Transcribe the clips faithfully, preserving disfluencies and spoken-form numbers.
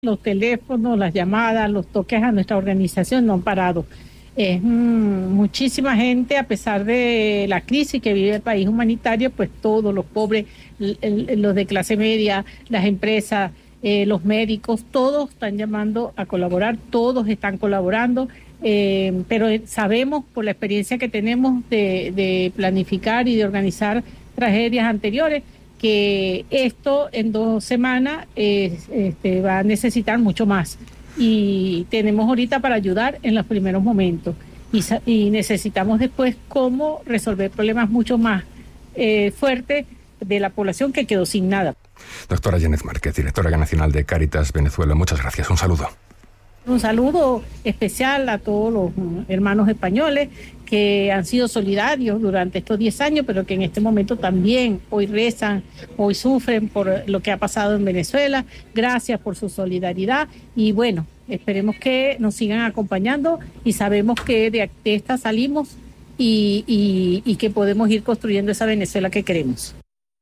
Los teléfonos, las llamadas, los toques a nuestra organización no han parado. Es mmm, muchísima gente, a pesar de la crisis que vive el país humanitario, pues todos los pobres, el, el, los de clase media, las empresas, eh, los médicos, todos están llamando a colaborar, todos están colaborando, eh, pero sabemos por la experiencia que tenemos de, de planificar y de organizar tragedias anteriores, que esto en dos semanas eh, este, va a necesitar mucho más. Y tenemos ahorita para ayudar en los primeros momentos. Y, y necesitamos después cómo resolver problemas mucho más eh, fuertes de la población que quedó sin nada. Doctora Janet Márquez, directora nacional de Cáritas Venezuela, muchas gracias. Un saludo. Un saludo especial a todos los hermanos españoles que han sido solidarios durante estos diez años, pero que en este momento también hoy rezan, hoy sufren por lo que ha pasado en Venezuela. Gracias por su solidaridad y bueno, esperemos que nos sigan acompañando y sabemos que de esta salimos y, y, y que podemos ir construyendo esa Venezuela que queremos.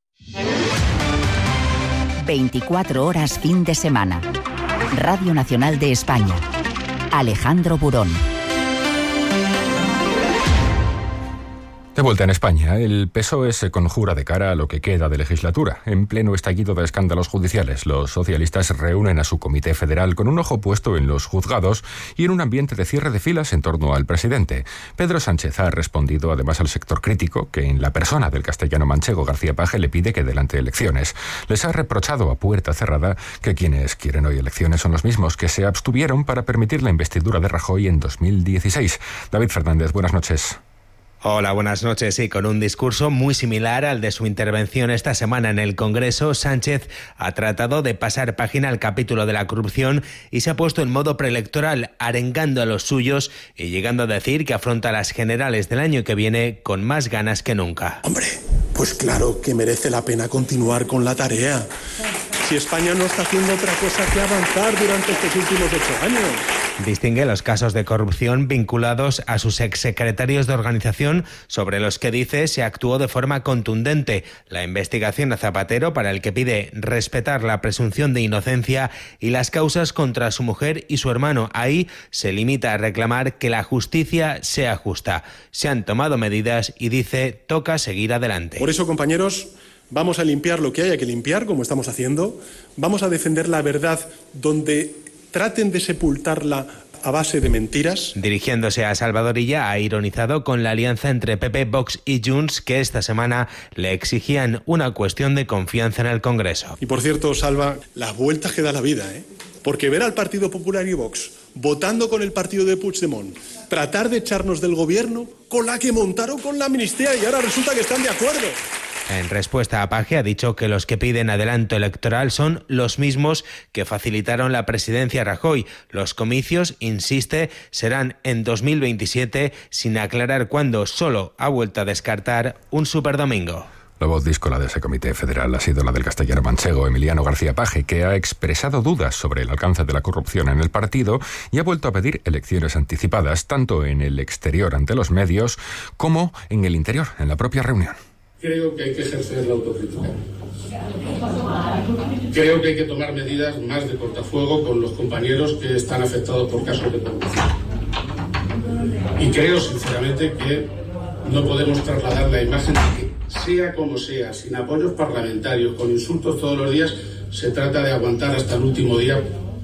veinticuatro horas fin de semana. Radio Nacional de España. Alejandro Burón. De vuelta en España, el P S O E se conjura de cara a lo que queda de legislatura. En pleno estallido de escándalos judiciales, los socialistas reúnen a su comité federal con un ojo puesto en los juzgados y en un ambiente de cierre de filas en torno al presidente. Pedro Sánchez ha respondido además al sector crítico que en la persona del castellano manchego García Page le pide que delante elecciones. Les ha reprochado a puerta cerrada que quienes quieren hoy elecciones son los mismos que se abstuvieron para permitir la investidura de Rajoy en dos mil dieciséis. David Fernández, buenas noches. Hola, buenas noches. Sí, con un discurso muy similar al de su intervención esta semana en el Congreso, Sánchez ha tratado de pasar página al capítulo de la corrupción y se ha puesto en modo preelectoral, arengando a los suyos y llegando a decir que afronta las generales del año que viene con más ganas que nunca. Hombre, pues claro que merece la pena continuar con la tarea. Si España no está haciendo otra cosa que avanzar durante estos últimos ocho años. Distingue los casos de corrupción vinculados a sus exsecretarios de organización sobre los que dice se actuó de forma contundente. La investigación a Zapatero, para el que pide respetar la presunción de inocencia, y las causas contra su mujer y su hermano. Ahí se limita a reclamar que la justicia sea justa. Se han tomado medidas y dice toca seguir adelante. Por eso, compañeros, vamos a limpiar lo que haya que limpiar, como estamos haciendo. Vamos a defender la verdad donde traten de sepultarla a base de mentiras. Dirigiéndose a Salvador Illa, ha ironizado con la alianza entre P P, Vox y Junts, que esta semana le exigían una cuestión de confianza en el Congreso. Y por cierto, Salva, las vueltas que da la vida, ¿eh? Porque ver al Partido Popular y Vox votando con el partido de Puigdemont, tratar de echarnos del gobierno con la que montaron con la amnistía y ahora resulta que están de acuerdo. En respuesta a Page ha dicho que los que piden adelanto electoral son los mismos que facilitaron la presidencia a Rajoy. Los comicios, insiste, serán en dos mil veintisiete, sin aclarar cuándo. Solo ha vuelto a descartar un superdomingo. La voz díscola de ese comité federal ha sido la del castellano manchego Emiliano García Page, que ha expresado dudas sobre el alcance de la corrupción en el partido y ha vuelto a pedir elecciones anticipadas, tanto en el exterior ante los medios como en el interior, en la propia reunión. Creo que hay que ejercer la autocrítica. Creo que hay que tomar medidas más de cortafuego con los compañeros que están afectados por casos de corrupción. Y creo, sinceramente, que no podemos trasladar la imagen de que, sea como sea, sin apoyos parlamentarios, con insultos todos los días, se trata de aguantar hasta el último día.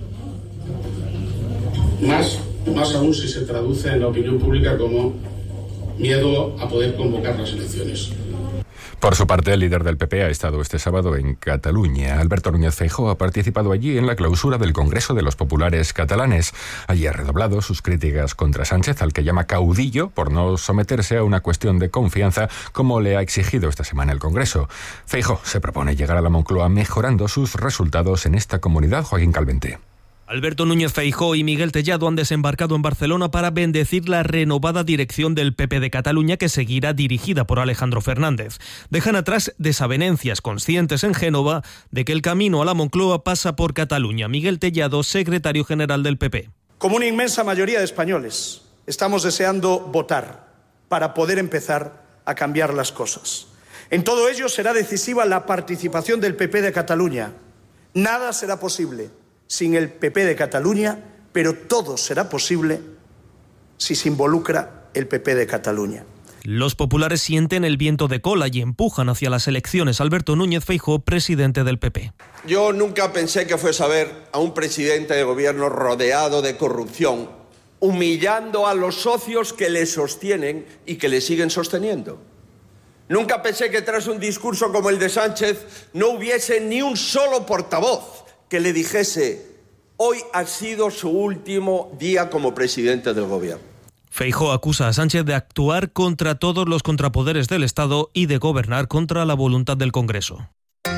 Más, más aún si se traduce en la opinión pública como miedo a poder convocar las elecciones. Por su parte, el líder del P P ha estado este sábado en Cataluña. Alberto Núñez Feijóo ha participado allí en la clausura del Congreso de los Populares catalanes. Allí ha redoblado sus críticas contra Sánchez, al que llama caudillo por no someterse a una cuestión de confianza como le ha exigido esta semana el Congreso. Feijóo se propone llegar a la Moncloa mejorando sus resultados en esta comunidad. Joaquín Calvente. Alberto Núñez Feijóo y Miguel Tellado han desembarcado en Barcelona para bendecir la renovada dirección del P P de Cataluña, que seguirá dirigida por Alejandro Fernández. Dejan atrás desavenencias, conscientes en Génova de que el camino a la Moncloa pasa por Cataluña. Miguel Tellado, secretario general del P P. Como una inmensa mayoría de españoles, estamos deseando votar para poder empezar a cambiar las cosas. En todo ello será decisiva la participación del P P de Cataluña. Nada será posible sin el P P de Cataluña, pero todo será posible si se involucra el P P de Cataluña. Los populares sienten el viento de cola y empujan hacia las elecciones. Alberto Núñez Feijóo, presidente del P P. Yo nunca pensé que fuese a ver a un presidente de gobierno rodeado de corrupción, humillando a los socios que le sostienen y que le siguen sosteniendo. Nunca pensé que tras un discurso como el de Sánchez no hubiese ni un solo portavoz que le dijese: hoy ha sido su último día como presidente del gobierno. Feijóo acusa a Sánchez de actuar contra todos los contrapoderes del Estado y de gobernar contra la voluntad del Congreso.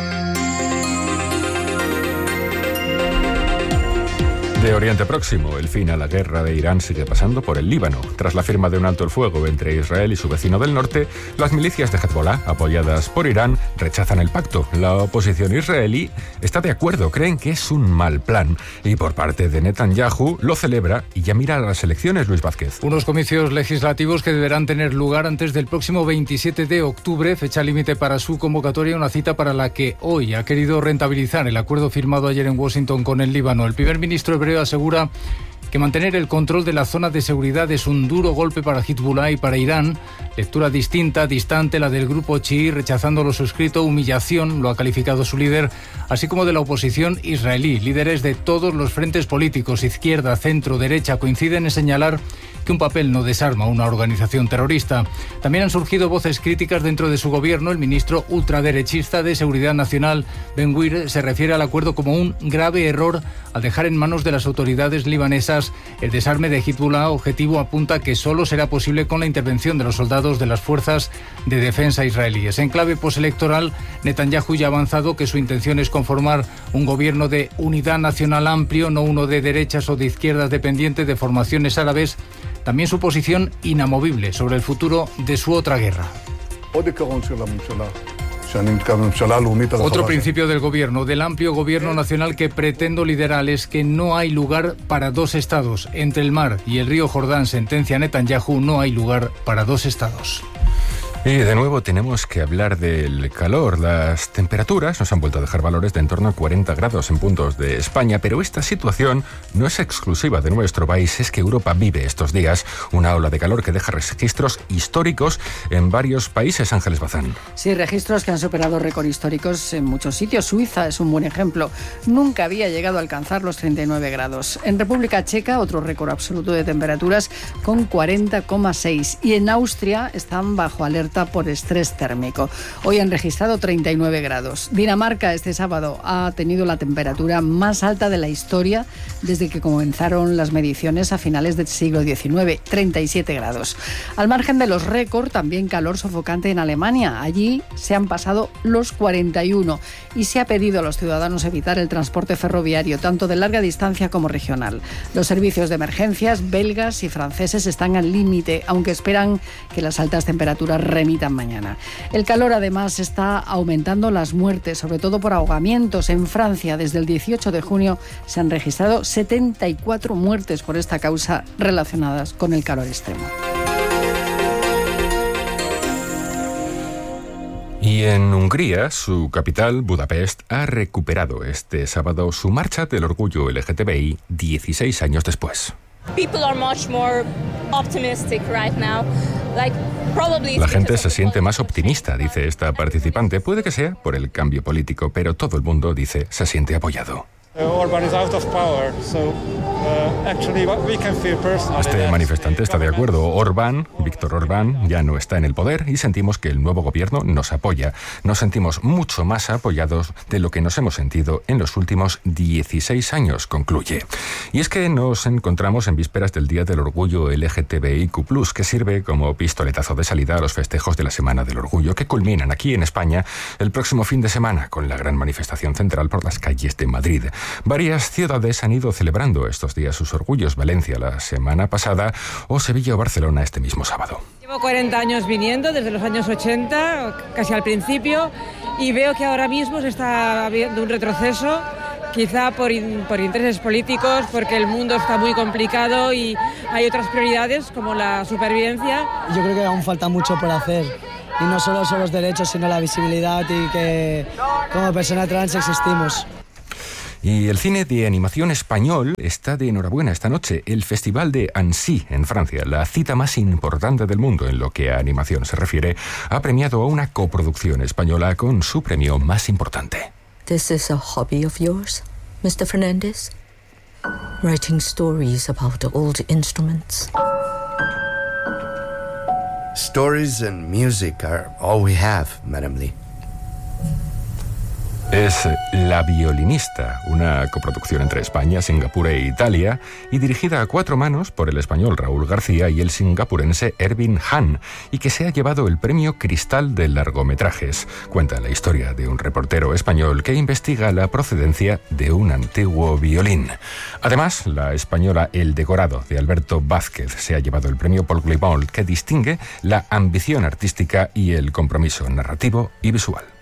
De Oriente Próximo, el fin a la guerra de Irán sigue pasando por el Líbano. Tras la firma de un alto el fuego entre Israel y su vecino del norte, las milicias de Hezbollah, apoyadas por Irán, rechazan el pacto. La oposición israelí está de acuerdo, creen que es un mal plan. Y por parte de Netanyahu lo celebra y ya mira a las elecciones, Luis Vázquez. Unos comicios legislativos que deberán tener lugar antes del próximo veintisiete de octubre, fecha límite para su convocatoria, una cita para la que hoy ha querido rentabilizar el acuerdo firmado ayer en Washington con el Líbano. El primer ministro hebreo asegura que mantener el control de la zona de seguridad es un duro golpe para Hezbollah y para Irán. Lectura distinta, distante, la del grupo chií, rechazando lo suscrito, humillación, lo ha calificado su líder, así como de la oposición israelí. Líderes de todos los frentes políticos, izquierda, centro, derecha, coinciden en señalar que un papel no desarma una organización terrorista. También han surgido voces críticas dentro de su gobierno. El ministro ultraderechista de Seguridad Nacional, Ben Gvir, se refiere al acuerdo como un grave error al dejar en manos de las autoridades libanesas el desarme de Hezbollah. Objetivo apunta que solo será posible con la intervención de los soldados de las fuerzas de defensa israelíes. En clave postelectoral, Netanyahu ya ha avanzado que su intención es conformar un gobierno de unidad nacional amplio, no uno de derechas o de izquierdas dependiente de formaciones árabes. También su posición inamovible sobre el futuro de su otra guerra. Otro principio del gobierno, del amplio gobierno nacional que pretendo liderar, es que no hay lugar para dos estados. Entre el mar y el río Jordán, sentencia Netanyahu, no hay lugar para dos estados. Y de nuevo tenemos que hablar del calor. Las temperaturas nos han vuelto a dejar valores de en torno a cuarenta grados en puntos de España, pero esta situación no es exclusiva de nuestro país. Es que Europa vive estos días una ola de calor que deja registros históricos en varios países. Ángeles Bazán. Sí, registros que han superado récord históricos en muchos sitios. Suiza es un buen ejemplo. Nunca había llegado a alcanzar los treinta y nueve grados. En República Checa, otro récord absoluto de temperaturas con cuarenta coma seis. Y en Austria están bajo alerta por estrés térmico. Hoy han registrado treinta y nueve grados. Dinamarca este sábado ha tenido la temperatura más alta de la historia desde que comenzaron las mediciones a finales del siglo diecinueve, treinta y siete grados. Al margen de los récords, también calor sofocante en Alemania. Allí se han pasado los cuarenta y uno y se ha pedido a los ciudadanos evitar el transporte ferroviario, tanto de larga distancia como regional. Los servicios de emergencias belgas y franceses están al límite, aunque esperan que las altas temperaturas remitan mañana. El calor además está aumentando las muertes, sobre todo por ahogamientos. En Francia, desde el dieciocho de junio, se han registrado setenta y cuatro muertes por esta causa relacionadas con el calor extremo. Y en Hungría, su capital, Budapest, ha recuperado este sábado su marcha del orgullo L G T B I dieciséis años después. La gente se siente más optimista, dice esta participante. Puede que sea por el cambio político, pero todo el mundo, dice, se siente apoyado. Este manifestante está de acuerdo. Orbán, Víctor Orbán, ya no está en el poder y sentimos que el nuevo gobierno nos apoya. Nos sentimos mucho más apoyados de lo que nos hemos sentido en los últimos dieciséis años, concluye. Y es que nos encontramos en vísperas del Día del Orgullo L G T B I Q plus, que sirve como pistoletazo de salida a los festejos de la Semana del Orgullo, que culminan aquí en España el próximo fin de semana con la gran manifestación central por las calles de Madrid. Varias ciudades han ido celebrando estos días sus orgullos. Valencia la semana pasada o Sevilla o Barcelona este mismo sábado. Llevo cuarenta años viniendo, desde los años ochenta, casi al principio, y veo que ahora mismo se está habiendo un retroceso, quizá por, in, por intereses políticos, porque el mundo está muy complicado y hay otras prioridades como la supervivencia. Yo creo que aún falta mucho por hacer. Y no solo son los derechos, sino la visibilidad y que como persona trans existimos. Y el cine de animación español está de enhorabuena esta noche. El Festival de Annecy, en Francia, la cita más importante del mundo en lo que a animación se refiere, ha premiado a una coproducción española con su premio más importante. This is a hobby of yours, mister Fernandez? Writing stories about old instruments? Stories and music are all we have, Madame Lee. Es La violinista, una coproducción entre España, Singapur e Italia, y dirigida a cuatro manos por el español Raúl García y el singapurense Ervin Han, y que se ha llevado el premio Cristal de largometrajes. Cuenta la historia de un reportero español que investiga la procedencia de un antiguo violín. Además, la española El decorado, de Alberto Vázquez, se ha llevado el premio Paul Claiborne, que distingue la ambición artística y el compromiso narrativo y visual.